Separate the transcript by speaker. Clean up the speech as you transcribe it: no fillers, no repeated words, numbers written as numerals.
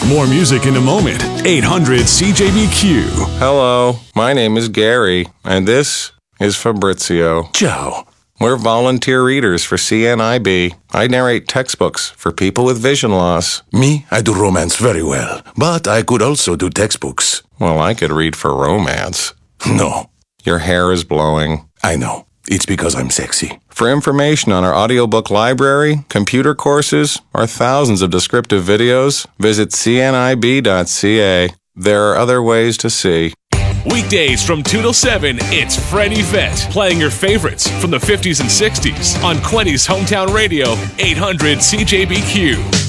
Speaker 1: More music in a moment. 800 CJBQ.
Speaker 2: Hello, my name is Gary, and this is Fabrizio.
Speaker 3: Ciao.
Speaker 2: We're volunteer readers for CNIB. I narrate textbooks for people with vision loss.
Speaker 3: Me, I do romance very well, but I could also do textbooks.
Speaker 2: Well, I could read for romance.
Speaker 3: No.
Speaker 2: Your hair is blowing.
Speaker 3: I know. It's because I'm sexy.
Speaker 2: For information on our audiobook library, computer courses, or thousands of descriptive videos, visit cnib.ca. There are other ways to see.
Speaker 1: Weekdays from 2 till 7, it's Freddie Vett playing your favorites from the 50s and 60s on Quenny's Hometown Radio, 800 CJBQ.